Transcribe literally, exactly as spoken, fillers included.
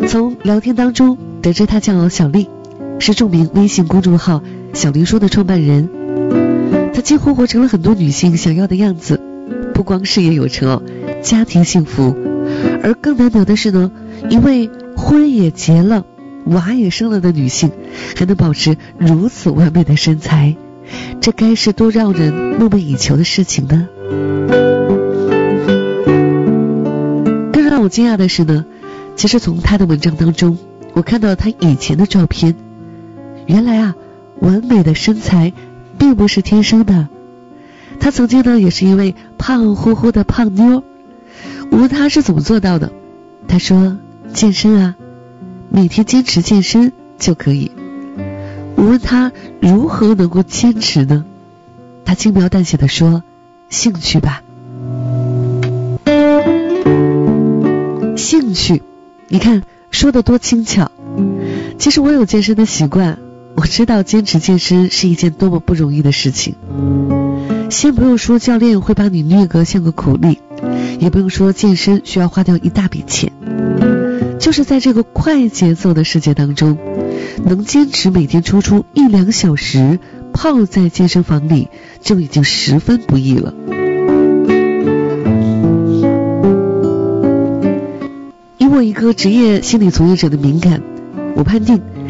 从聊天当中得知她叫小丽，是著名微信公众号小林说的创办人。她几乎活成了很多女性想要的样子，不光事业有成，家庭幸福，而更难得的是呢，一位婚也结了，娃也生了的女性，还能保持如此完美的身材，这该是多让人梦寐以求的事情呢。更让我惊讶的是呢，其实从她的文章当中，我看到她以前的照片，原来啊，完美的身材并不是天生的。她曾经呢也是一位胖乎乎的胖妞，我问她是怎么做到的，她说健身啊，每天坚持健身就可以。我问她如何能够坚持呢，她轻描淡写地说兴趣吧。兴趣，你看说得多轻巧。其实我有健身的习惯，我知道坚持健身是一件多么不容易的事情。先不用说教练会把你虐个像个苦力，也不用说健身需要花掉一大笔钱，就是在这个快节奏的世界当中，能坚持每天抽出一两小时泡在健身房里，就已经十分不易了。以我一个职业心理从业者的敏感，我判定